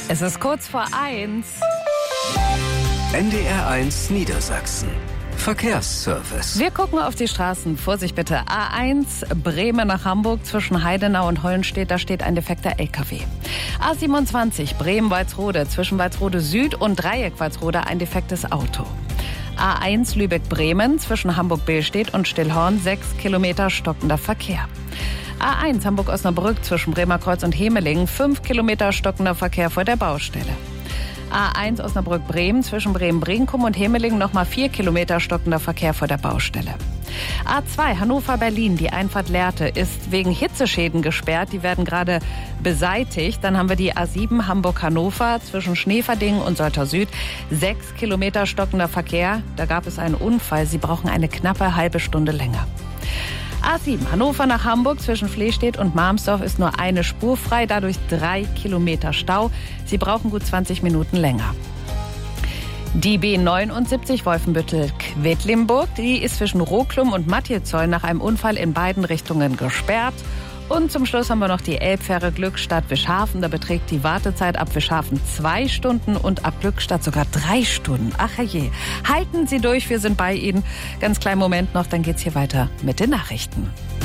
Es ist kurz vor 1. NDR1 Niedersachsen. Verkehrsservice. Wir gucken auf die Straßen. Vorsicht bitte. A1 Bremen nach Hamburg zwischen Heidenau und Hollenstedt. Da steht ein defekter LKW. A27 Bremen-Walsrode zwischen Walsrode Süd und Dreieck-Walsrode ein defektes Auto. A1 Lübeck-Bremen zwischen Hamburg-Billstedt und Stillhorn 6 Kilometer stockender Verkehr. A1 Hamburg-Osnabrück zwischen Bremerkreuz und Hemelingen 5 Kilometer stockender Verkehr vor der Baustelle. A1 Osnabrück-Bremen zwischen Bremen-Brinkum und Hemelingen nochmal 4 Kilometer stockender Verkehr vor der Baustelle. A2 Hannover-Berlin, die Einfahrt Lehrte, ist wegen Hitzeschäden gesperrt. Die werden gerade beseitigt. Dann haben wir die A7 Hamburg-Hannover zwischen Schneeverdingen und Soltau Süd. 6 Kilometer stockender Verkehr. Da gab es einen Unfall. Sie brauchen eine knappe halbe Stunde länger. A7 Hannover nach Hamburg zwischen Flehstedt und Marmsdorf ist nur eine Spur frei, dadurch 3 Kilometer Stau. Sie brauchen gut 20 Minuten länger. Die B79 Wolfenbüttel-Quedlinburg, die ist zwischen Roklum und Matjezoll nach einem Unfall in beiden Richtungen gesperrt. Und zum Schluss haben wir noch die Elbfähre Glückstadt-Wischhafen. Da beträgt die Wartezeit ab Wischhafen 2 Stunden und ab Glückstadt sogar 3 Stunden. Ach herrje, halten Sie durch, wir sind bei Ihnen. Ganz kleinen Moment noch, dann geht's hier weiter mit den Nachrichten.